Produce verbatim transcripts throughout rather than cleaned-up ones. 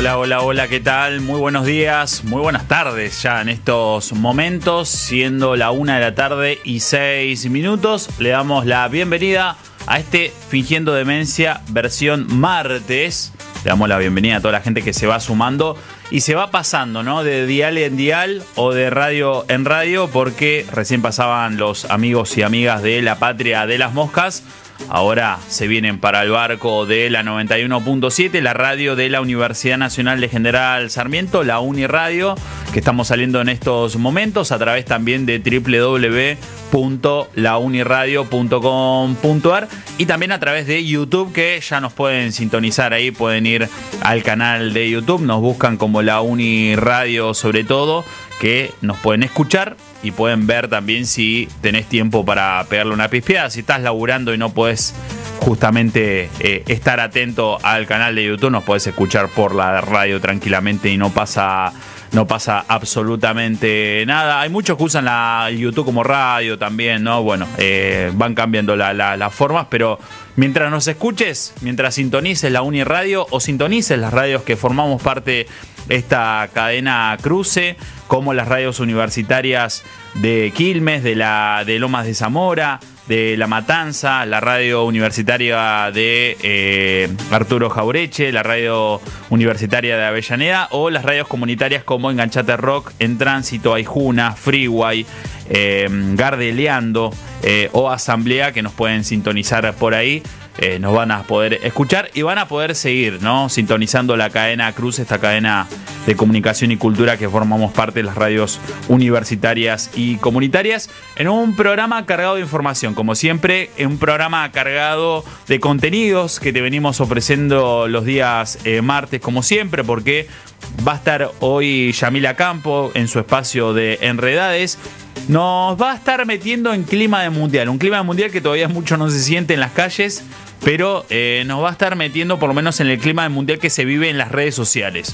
Hola, hola, hola, ¿qué tal? Muy buenos días, muy buenas tardes ya en estos momentos, siendo la una de la tarde y seis minutos. Le damos la bienvenida a este Fingiendo Demencia versión martes. Le damos la bienvenida a toda la gente que se va sumando y se va pasando, ¿no? De dial en dial o de radio en radio, porque recién pasaban los amigos y amigas de la Patria de las Moscas. Ahora se vienen para el barco de la noventa y uno punto siete, la radio de la Universidad Nacional de General Sarmiento, la Uniradio, que estamos saliendo en estos momentos a través también de doble u doble u doble u punto la uniradio punto com punto a r y también a través de YouTube, que ya nos pueden sintonizar ahí, pueden ir al canal de YouTube, nos buscan como la Uniradio sobre todo, que nos pueden escuchar y pueden ver también si tenés tiempo para pegarle una pispeada. Si estás laburando y no podés justamente eh, estar atento al canal de YouTube, nos podés escuchar por la radio tranquilamente y no pasa, no pasa absolutamente nada. Hay muchos que usan la YouTube como radio también, ¿no? Bueno, eh, van cambiando la, la, las formas, pero mientras nos escuches, mientras sintonices la Uniradio o sintonices las radios que formamos parte de esta cadena Cruce, como las radios universitarias de Quilmes, de, la, de Lomas de Zamora, de La Matanza, la radio universitaria de eh, Arturo Jaureche, la radio universitaria de Avellaneda, o las radios comunitarias como Enganchate Rock, En Tránsito, Aijuna, Freeway, eh, Gardeleando eh, o Asamblea, que nos pueden sintonizar por ahí. Eh, nos van a poder escuchar y van a poder seguir, ¿no? Sintonizando la cadena Cruz, esta cadena de comunicación y cultura que formamos parte de las radios universitarias y comunitarias, en un programa cargado de información, como siempre, en un programa cargado de contenidos que te venimos ofreciendo los días eh, martes, como siempre, porque va a estar hoy Yamila Campo en su espacio de Enredades. Nos va a estar metiendo en clima de mundial, un clima de mundial que todavía mucho no se siente en las calles, pero eh, nos va a estar metiendo por lo menos en el clima de mundial que se vive en las redes sociales,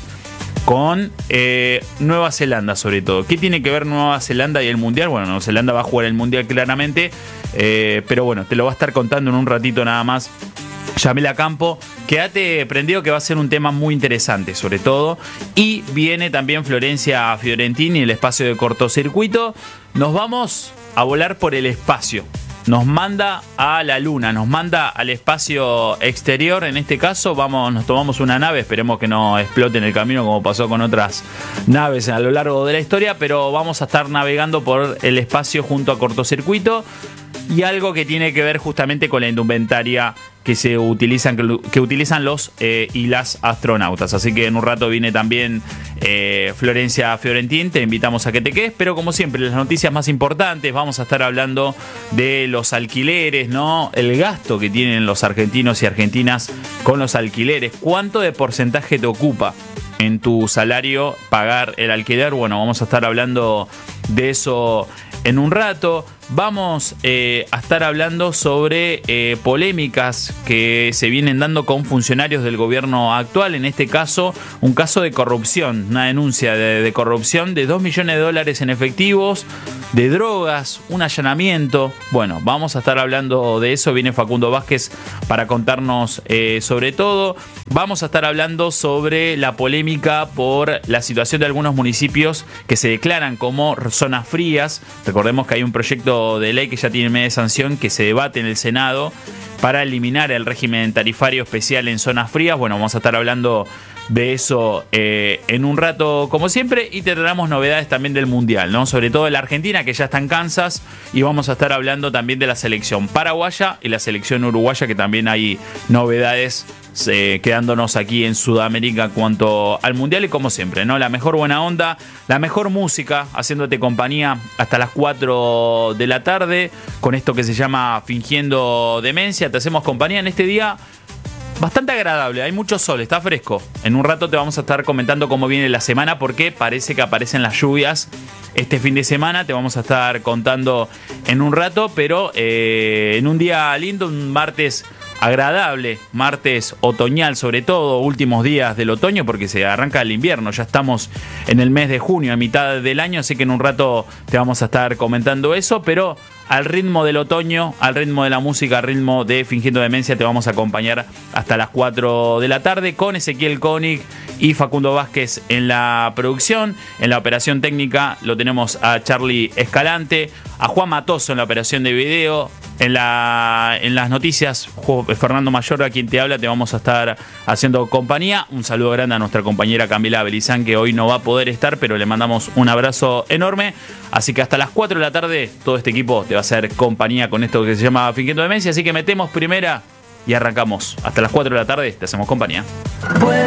con eh, Nueva Zelanda sobre todo. ¿Qué tiene que ver Nueva Zelanda y el mundial? Bueno, Nueva Zelanda va a jugar el mundial claramente, eh, pero bueno, te lo va a estar contando en un ratito nada más Yamila Campo. Quédate prendido que va a ser un tema muy interesante sobre todo. Y viene también Florencia Fiorentini, el espacio de cortocircuito. Nos vamos a volar por el espacio. Nos manda a la luna, nos manda al espacio exterior. En este caso vamos, nos tomamos una nave, esperemos que no explote en el camino como pasó con otras naves a lo largo de la historia, pero vamos a estar navegando por el espacio junto a cortocircuito. Y algo que tiene que ver justamente con la indumentaria que se utilizan, que, que utilizan los eh, y las astronautas. Así que en un rato viene también eh, Florencia Fiorentín, te invitamos a que te quedes, pero como siempre, las noticias más importantes, vamos a estar hablando de los alquileres, ¿no? El gasto que tienen los argentinos y argentinas con los alquileres. ¿Cuánto de porcentaje te ocupa en tu salario pagar el alquiler? Bueno, vamos a estar hablando de eso en un rato. Vamos eh, a estar hablando sobre eh, polémicas que se vienen dando con funcionarios del gobierno actual. En este caso, un caso de corrupción, una denuncia de, de corrupción de dos millones de dólares en efectivos, de drogas, un allanamiento. Bueno, vamos a estar hablando de eso. Viene Facundo Vázquez para contarnos eh, sobre todo. Vamos a estar hablando sobre la polémica por la situación de algunos municipios que se declaran como zonas frías. Recordemos que hay un proyecto de ley que ya tiene media sanción que se debate en el Senado para eliminar el régimen tarifario especial en zonas frías. Bueno, vamos a estar hablando de eso eh, en un rato como siempre, y tendremos novedades también del mundial, ¿no? Sobre todo de la Argentina, que ya está en Kansas, y vamos a estar hablando también de la selección paraguaya y la selección uruguaya, que también hay novedades eh, quedándonos aquí en Sudamérica en cuanto al mundial. Y como siempre, ¿no? La mejor buena onda, la mejor música, haciéndote compañía hasta las cuatro de la tarde con esto que se llama Fingiendo Demencia. Te hacemos compañía en este día bastante agradable, hay mucho sol, está fresco. En un rato te vamos a estar comentando cómo viene la semana, porque parece que aparecen las lluvias este fin de semana. Te vamos a estar contando en un rato, pero eh, en un día lindo, un martes agradable, martes otoñal sobre todo, últimos días del otoño, porque se arranca el invierno, ya estamos en el mes de junio, a mitad del año, así que en un rato te vamos a estar comentando eso, pero al ritmo del otoño, al ritmo de la música, al ritmo de Fingiendo Demencia, te vamos a acompañar hasta las cuatro de la tarde con Ezequiel Koenig y Facundo Vázquez en la producción. En la operación técnica lo tenemos a Charlie Escalante, a Juan Matoso en la operación de video. En, la, en las noticias, Fernando Mayor, a quien te habla, te vamos a estar haciendo compañía. Un saludo grande a nuestra compañera Camila Belizán, que hoy no va a poder estar, pero le mandamos un abrazo enorme. Así que hasta las cuatro de la tarde todo este equipo te va a hacer compañía con esto que se llama Fingiendo Demencia. Así que metemos primera y arrancamos. Hasta las cuatro de la tarde te hacemos compañía.